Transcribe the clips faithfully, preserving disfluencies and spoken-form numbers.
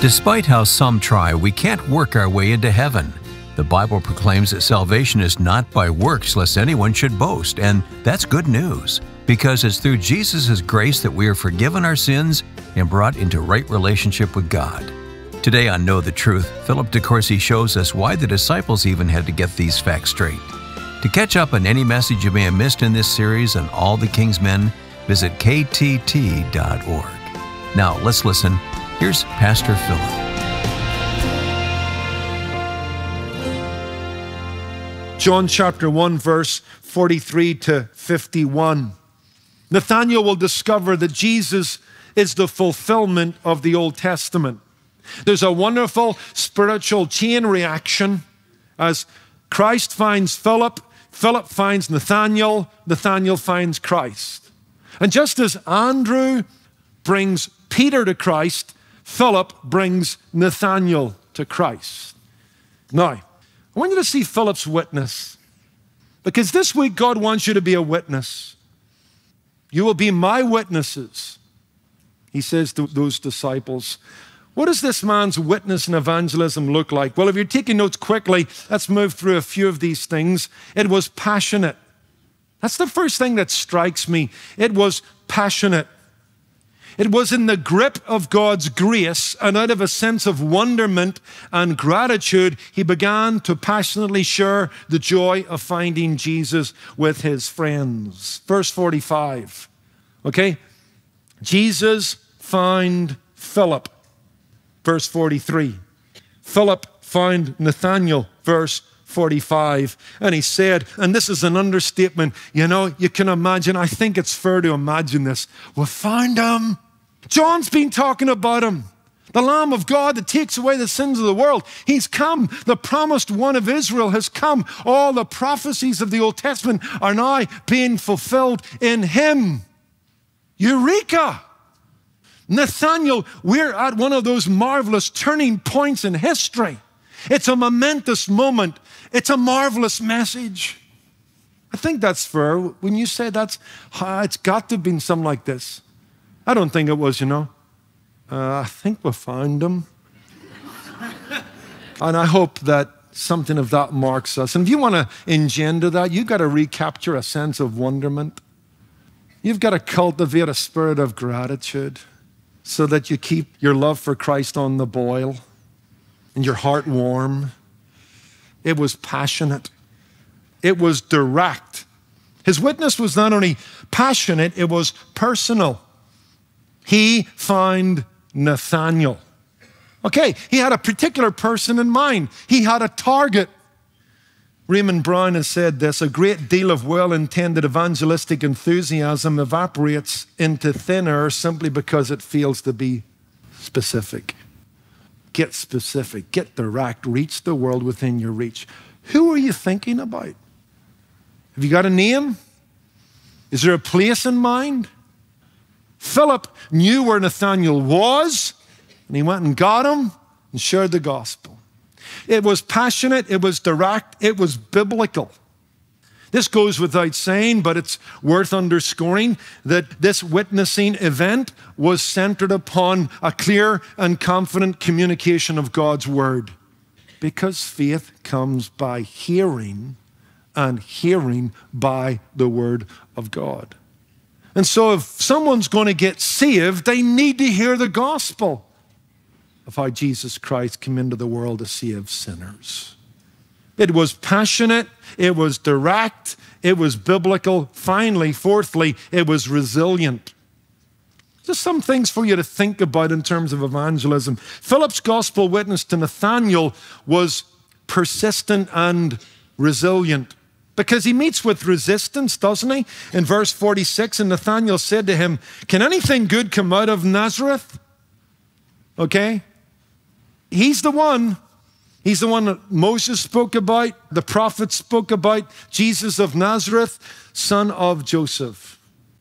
Despite how some try, we can't work our way into heaven. The Bible proclaims that salvation is not by works, lest anyone should boast, and that's good news, because it's through Jesus' grace that we are forgiven our sins and brought into right relationship with God. Today on Know the Truth, Philip DeCourcy shows us why the disciples even had to get these facts straight. To catch up on any message you may have missed in this series on all the King's men, visit K T T dot org. Now let's listen. Here's Pastor Philip. John chapter one, verse forty-three to fifty-one. Nathanael will discover that Jesus is the fulfillment of the Old Testament. There's a wonderful spiritual chain reaction as Christ finds Philip, Philip finds Nathanael, Nathanael finds Christ. And just as Andrew brings Peter to Christ, Philip brings Nathanael to Christ. Now, I want you to see Philip's witness, because this week God wants you to be a witness. You will be my witnesses, he says to those disciples. What does this man's witness and evangelism look like? Well, if you're taking notes quickly, let's move through a few of these things. It was passionate. That's the first thing that strikes me. It was passionate. It was in the grip of God's grace, and out of a sense of wonderment and gratitude, he began to passionately share the joy of finding Jesus with his friends. Verse forty-five, okay? Jesus found Philip. Verse forty-three. Philip found Nathanael. Verse forty-five. And he said, and this is an understatement, you know, you can imagine, I think it's fair to imagine this. We found him. John's been talking about him. The Lamb of God that takes away the sins of the world. He's come. The promised one of Israel has come. All the prophecies of the Old Testament are now being fulfilled in him. Eureka! Nathanael, we're at one of those marvelous turning points in history. It's a momentous moment. It's a marvelous message. I think that's fair. When you say that's, it's got to have been something like this. I don't think it was, you know. Uh, I think we found him. And I hope that something of that marks us. And if you want to engender that, you've got to recapture a sense of wonderment. You've got to cultivate a spirit of gratitude so that you keep your love for Christ on the boil and your heart warm. It was passionate. It was direct. His witness was not only passionate, it was personal. He found Nathanael. Okay, he had a particular person in mind. He had a target. Raymond Brown has said this: a great deal of well-intended evangelistic enthusiasm evaporates into thin air simply because it fails to be specific. Get specific, get direct, reach the world within your reach. Who are you thinking about? Have you got a name? Is there a place in mind? Philip knew where Nathanael was, and he went and got him and shared the gospel. It was passionate, it was direct, it was biblical. This goes without saying, but it's worth underscoring that this witnessing event was centered upon a clear and confident communication of God's word. Because faith comes by hearing, and hearing by the word of God. And so if someone's going to get saved, they need to hear the gospel of how Jesus Christ came into the world to save sinners. It was passionate, it was direct, it was biblical. Finally, fourthly, it was resilient. Just some things for you to think about in terms of evangelism. Philip's gospel witness to Nathanael was persistent and resilient. Because he meets with resistance, doesn't he? In verse forty-six, and Nathanael said to him, can anything good come out of Nazareth? Okay? He's the one. He's the one that Moses spoke about, the prophets spoke about, Jesus of Nazareth, son of Joseph.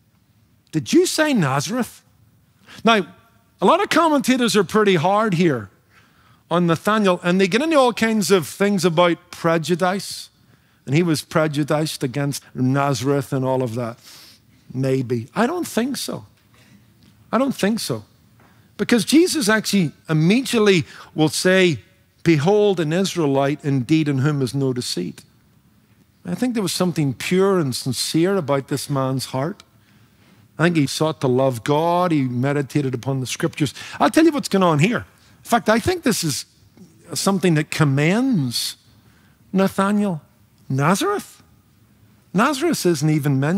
Did you say Nazareth? Now, a lot of commentators are pretty hard here on Nathanael, and they get into all kinds of things about prejudice. And he was prejudiced against Nazareth and all of that. Maybe. I don't think so. I don't think so. Because Jesus actually immediately will say, behold, an Israelite indeed in whom is no deceit. I think there was something pure and sincere about this man's heart. I think he sought to love God. He meditated upon the scriptures. I'll tell you what's going on here. In fact, I think this is something that commends Nathanael. Nazareth. Nazareth isn't even mentioned.